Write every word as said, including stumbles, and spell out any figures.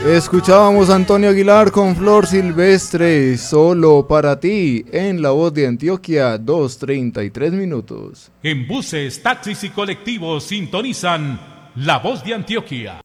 Escuchábamos a Antonio Aguilar con Flor Silvestre, Solo para ti, en La Voz de Antioquia, dos treinta y tres minutos. En buses, taxis y colectivos sintonizan La Voz de Antioquia.